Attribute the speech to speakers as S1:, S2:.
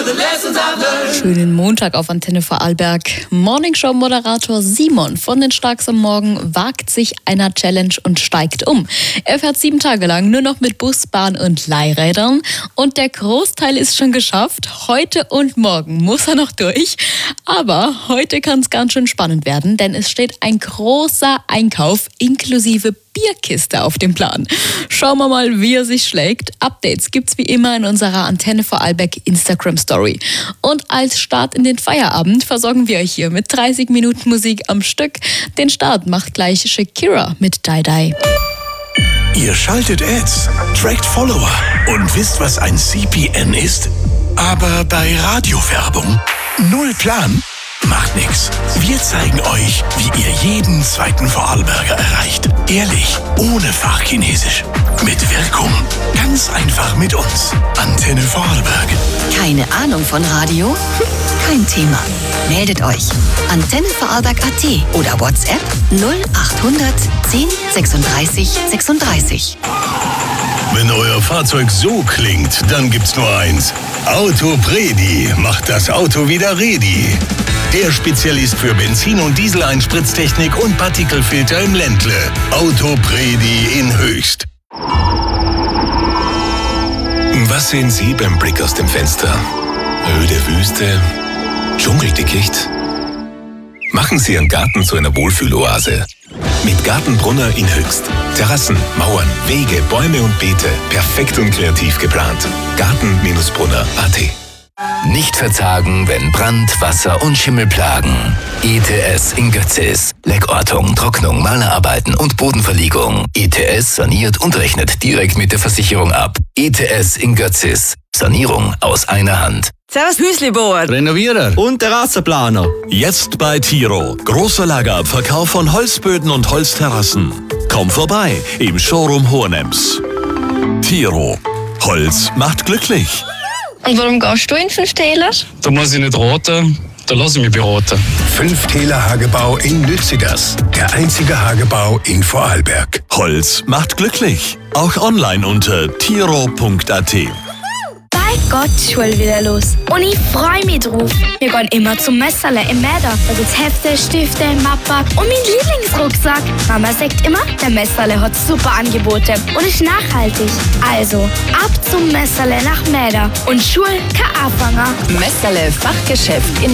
S1: Schönen Montag auf Antenne Vorarlberg. Morningshow-Moderator Simon von den Starks am Morgen wagt sich einer Challenge und steigt um. Er fährt 7 Tage lang nur noch mit Bus, Bahn und Leihrädern. Und der Großteil ist schon geschafft. Heute und morgen muss er noch durch. Aber heute kann es ganz schön spannend werden, denn es steht ein großer Einkauf inklusive Bierkiste auf dem Plan. Schauen wir mal, wie er sich schlägt. Updates gibt's wie immer in unserer Antenne Vorarlberg Instagram Story. Und als Start in den Feierabend versorgen wir euch hier mit 30 Minuten Musik am Stück. Den Start macht gleich Shakira mit Die Die.
S2: Ihr schaltet Ads, trackt Follower und wisst, was ein CPN ist? Aber bei Radiowerbung null Plan? Macht nix. Wir zeigen euch, wie ihr jeden zweiten Vorarlberger erreicht. Ehrlich, ohne Fachchinesisch. Mit Wirkung. Ganz einfach mit uns. Antenne Vorarlberg.
S3: Keine Ahnung von Radio? Kein Thema. Meldet euch. Antenne Vorarlberg.at oder WhatsApp 0800 10 36 36.
S2: Wenn euer Fahrzeug so klingt, dann gibt's nur eins. Autopredi macht das Auto wieder ready. Der Spezialist für Benzin- und Diesel-Einspritztechnik und Partikelfilter im Ländle. Autopredi in Höchst. Was sehen Sie beim Blick aus dem Fenster? Öde Wüste? Dschungeldickicht? Machen Sie Ihren Garten zu einer Wohlfühloase. Mit Gartenbrunner in Höchst. Terrassen, Mauern, Wege, Bäume und Beete. Perfekt und kreativ geplant. Garten-brunner.at.
S4: Nicht verzagen, wenn Brand, Wasser und Schimmel plagen. ETS in Götzis. Leckortung, Trocknung, Malerarbeiten und Bodenverlegung. ETS saniert und rechnet direkt mit der Versicherung ab. ETS in Götzis. Sanierung aus einer Hand.
S5: Servus Hüslibauer,
S6: Renovierer und Terrassenplaner.
S7: Jetzt bei Tiro. Großer Lagerabverkauf von Holzböden und Holzterrassen. Komm vorbei im Showroom Hohenems. Tiro. Holz macht glücklich.
S8: Und warum gehst du in 5 Täler?
S9: Da muss ich nicht raten, da lasse ich mich beraten.
S2: 5 Täler Hagebau in Lützigers. Der einzige Hagebau in Vorarlberg.
S7: Holz macht glücklich. Auch online unter tiro.at.
S10: Bei Gott, Schule wieder los. Und ich freue mich drauf. Wir gehen immer zum Messerle im Mäder. Da gibt's Hefte, Stifte, Mappa und mein Lieblingsrucksack. Mama sagt immer, der Messerle hat super Angebote und ist nachhaltig. Also, ab zum Messerle nach Mäder. Und Schule kein Anfänger.
S3: Messerle Fachgeschäft in